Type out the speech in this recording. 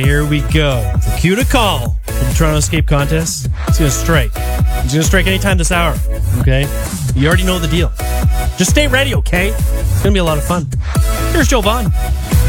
Here we go. The cue to call for the Toronto Escape Contest. It's going to strike. It's going to strike anytime this hour, okay? You already know the deal. Just stay ready, okay? It's going to be a lot of fun. Here's Joe Vaughn.